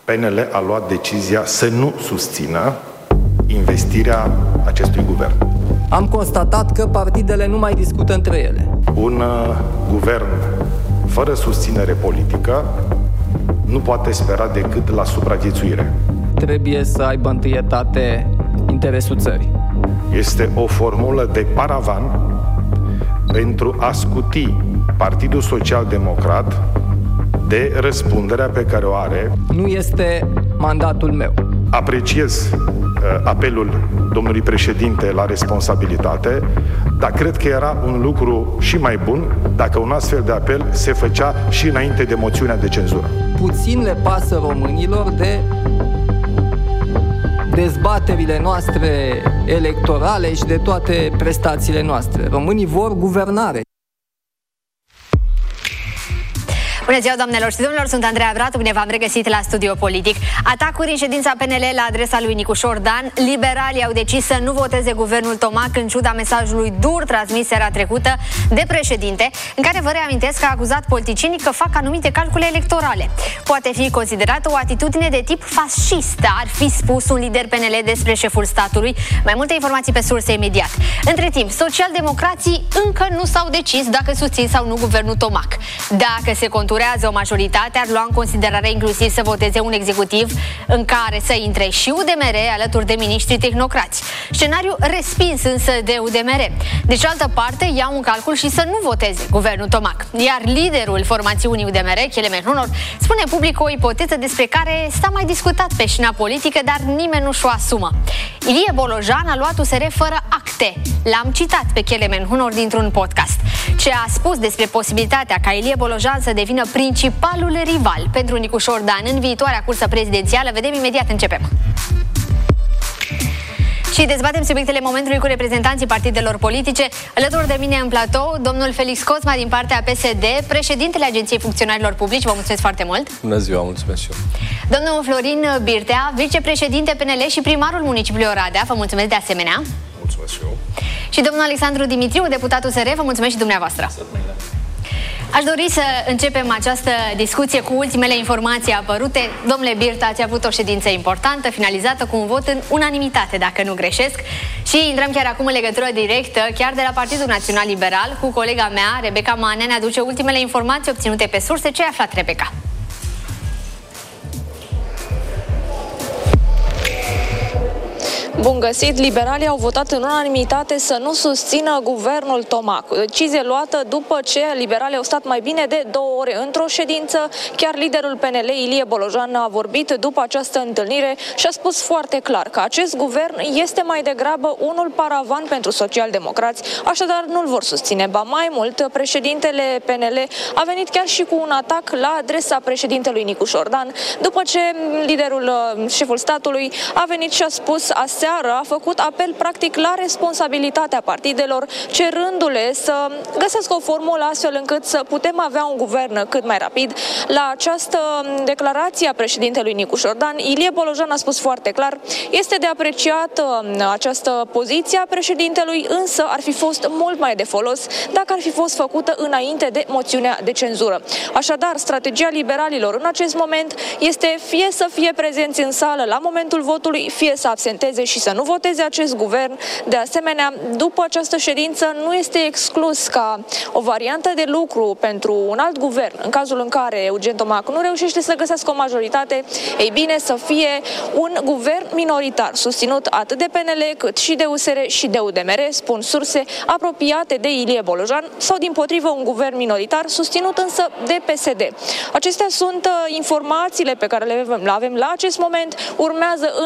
PNL a luat decizia să nu susțină investirea acestui guvern. Am constatat că partidele nu mai discută între ele. Un guvern fără susținere politică nu poate spera decât la supraviețuire. Trebuie să aibă întâietate interesul țării. Este o formulă de paravan pentru a scuti Partidul Social-Democrat de răspunderea pe care o are. Nu este mandatul meu. Apreciez apelul domnului președinte la responsabilitate, dar cred că era un lucru și mai bun dacă un astfel de apel se făcea și înainte de moțiunea de cenzură. Puțin le pasă românilor de dezbaterile noastre electorale și de toate prestațiile noastre. Românii vor guvernare. Bună ziua, doamnelor și domnilor, sunt Andreea Bratu, bine v-am regăsit la Studio Politic. Atacuri în ședința PNL la adresa lui Nicușor Dan. Liberalii au decis să nu voteze guvernul Tomac în ciuda mesajului dur transmis seara trecută de președinte, în care vă reamintesc că a acuzat politicienii că fac anumite calcule electorale. Poate fi considerată o atitudine de tip fascistă, ar fi spus un lider PNL despre șeful statului. Mai multe informații pe surse imediat. Între timp, socialdemocrații încă nu s-au decis dacă susțin sau nu guvernul Tomac. Dacă se conturează o majoritate, ar lua în considerare inclusiv să voteze un executiv în care să intre și UDMR alături de miniștri tehnocrați. Scenariu respins însă de UDMR. De cealaltă parte, iau în calcul și să nu voteze guvernul Tomac. Iar liderul formațiunii UDMR, Kelemen Hunor, spune public o ipoteză despre care s-a mai discutat pe scena politică, dar nimeni nu și-o asumă. Ilie Bolojan a luat USR fără acte. L-am citat pe Kelemen Hunor dintr-un podcast. Ce a spus despre posibilitatea ca Ilie Bolojan să devină principalul rival pentru Nicușor Dan în viitoarea cursă prezidențială, vedem imediat, începem. Și dezbatem subiectele momentului cu reprezentanții partidelor politice. Alături de mine în platou, domnul Felix Cosma din partea PSD, președintele Agenției Funcționarilor Publici. Vă mulțumesc foarte mult. Bună ziua, mulțumesc și eu. Domnul Florin Birtea, vicepreședinte PNL și primarul municipiului Oradea. Vă mulțumesc de asemenea. Mulțumesc și eu. Și domnul Alexandru Dimitriu, deputat USR. Vă mulțumesc și dumneavoastră. Aș dori să începem această discuție cu ultimele informații apărute. Domnule Birta, ați avut o ședință importantă, finalizată cu un vot în unanimitate, dacă nu greșesc. Și intrăm chiar acum în legătură directă, chiar de la Partidul Național Liberal, cu colega mea, Rebecca Manea, ne aduce ultimele informații obținute pe surse. Ce ai aflat, Rebecca? Bun găsit! Liberalii au votat în unanimitate să nu susțină guvernul Tomac. O decizie luată după ce liberalii au stat mai bine de 2 ore într-o ședință. Chiar liderul PNL, Ilie Bolojan, a vorbit după această întâlnire și a spus foarte clar că acest guvern este mai degrabă unul paravan pentru socialdemocrați, așadar nu-l vor susține. Ba mai mult, președintele PNL a venit chiar și cu un atac la adresa președintelui Nicușor Dan, după ce șeful statului a venit și a spus aseară, a făcut apel practic la responsabilitatea partidelor, cerându-le să găsească o formulă astfel încât să putem avea un guvern cât mai rapid. La această declarație a președintelui Nicușor Dan, Ilie Bolojan a spus foarte clar, este de apreciat această poziție a președintelui, însă ar fi fost mult mai de folos dacă ar fi fost făcută înainte de moțiunea de cenzură. Așadar, strategia liberalilor în acest moment este fie să fie prezenți în sală la momentul votului, fie să absenteze și să nu voteze acest guvern. De asemenea, după această ședință nu este exclus ca o variantă de lucru pentru un alt guvern, în cazul în care Eugen Tomac nu reușește să găsească o majoritate, ei bine, să fie un guvern minoritar, susținut atât de PNL cât și de USR și de UDMR, spun surse apropiate de Ilie Bolojan, sau dimpotrivă un guvern minoritar, susținut însă de PSD. Acestea sunt informațiile pe care le avem la acest moment. Urmează